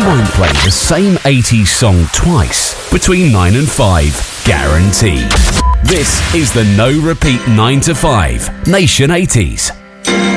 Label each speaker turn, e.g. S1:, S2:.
S1: won't play the same 80s song twice between 9 and 5. Guaranteed. This is the No Repeat 9 to 5 Nation 80s.